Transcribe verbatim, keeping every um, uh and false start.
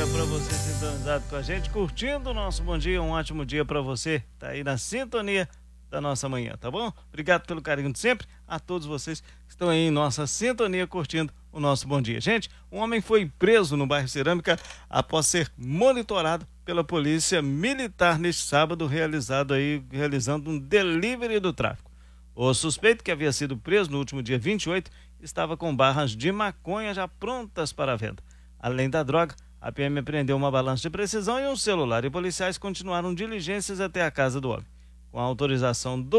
dia para você sintonizado com a gente, curtindo o nosso Bom Dia. Um ótimo dia para você, tá aí na sintonia da nossa manhã, tá bom? Obrigado pelo carinho de sempre, a todos vocês que estão aí em nossa sintonia curtindo o nosso Bom Dia. Gente, um homem foi preso no bairro Cerâmica após ser monitorado pela polícia militar neste sábado, realizado aí, realizando um delivery do tráfico. O suspeito, que havia sido preso no último dia vinte e oito, estava com barras de maconha já prontas para a venda. Além da droga, a P M apreendeu uma balança de precisão e um celular, e policiais continuaram diligências até a casa do homem. Com a autorização do